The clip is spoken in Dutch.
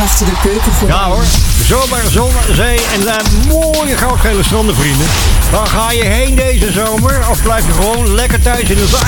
achter de keukengordijn. Ja hoor, zomaar zon, zee en mooie goudgele stranden, vrienden. Waar ga je heen deze zomer? Of blijf je gewoon lekker thuis in de